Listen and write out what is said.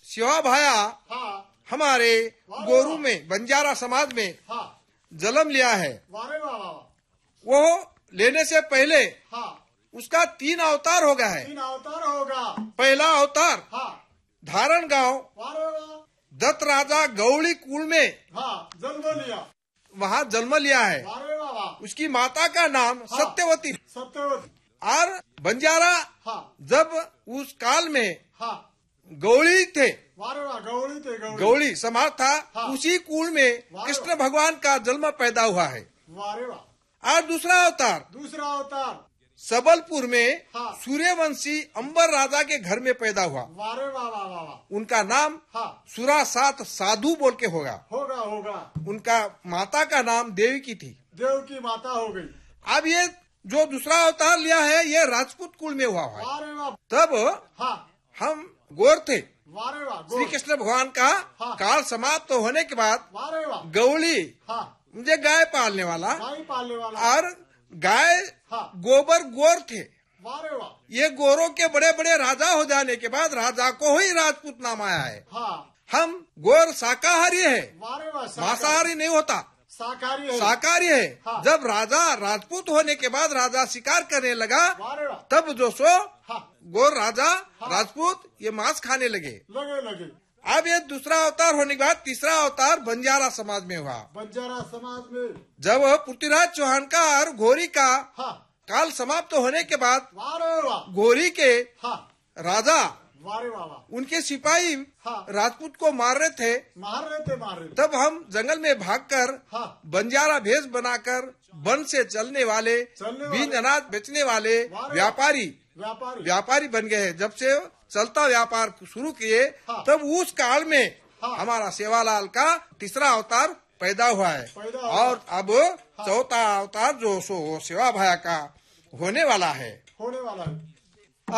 सेवा भाया हाँ हमारे गोरू में बंजारा समाज में हाँ जन्म लिया है। वारे वाह वाह वो लेने से पहले हाँ उसका 3 अवतार हो गया है। 3 अवतार होगा। पहला अवतार हाँ धारण गांव वारे वाह दत्त राजा गौड़ी कुल में हाँ जन्म लिया। वहाँ जन्म लिया है। वारे वाह वाह उसकी माता का नाम हाँ। सत्यवती। सत्यवती। और बंजारा हाँ जब उस काल में हाँ गौड़ी थे, वारे वाह गौड़ी थे गौड़ी समाज था, हाँ। उसी कुल में कृष्ण भगवान का जन्म पैदा हुआ है। वारे वाह। और दूसरा अवतार दूसरा अवतार सबलपुर में हाँ। सूर्यवंशी अंबर राजा के घर में पैदा हुआ। वारे वाह वाह वाह वाह। उनका नाम हाँ सुरासात साधु बोल के होगा। होगा होगा। उनका माता का नाम देवकी थी। देव की माता हो गई। अब ये जो दूसरा अवतार लिया है ये राजपूत कुल में हुआ है। वारे वाह। तब हाँ हम गोर थे। वारे वाह। श्री कृष्ण भगवान का हाँ। काल समाप्त होने के बाद वारे वाह। गौड़ी हाँ मुझे गाय पालने वाला गाय पालने वाला। और गाय हाँ गोबर गोर थे। वारे वाह। ये गोरों के बड़े बड़े राजा हो जाने के बाद राजा को ही राजपूत नाम आया है। हाँ हम गोर शाकाहारी है, वारे वाह। मांसाहारी नहीं होता, शाकाहारी है। शाकाहारी है। हाँ। जब राजा राजपूत होने के बाद राजा शिकार करने लगा वारे वाह। तब जो सो हाँ गोर राजा हाँ। राजपूत ये मांस खाने लगे। लगे लगे। अब ये दूसरा अवतार होने के बाद तीसरा अवतार बंजारा समाज में हुआ। बंजारा समाज में जब पृथ्वीराज चौहान का और घोरी का हाँ काल समाप्त होने के बाद वारे वाह। घोरी के हाँ राजा वारे वाह वाह। उनके सिपाही हाँ राजपूत को मार रहे थे। मार रहे थे मार रहे थे। तब हम जंगल में भागकर हाँ बंजारा भेष बनाकर वन से चलने वाले बीज अनाज बेचने वाले व्यापारी व्यापारी बन गए हैं। जब से चलता व्यापार शुरू किए हाँ। तब उस काल में हाँ। हमारा सेवालाल का तीसरा अवतार पैदा हुआ है। पैदा हुआ। और अब चौथा अवतार जो सो सेवा भाया का होने वाला है। होने वाला है।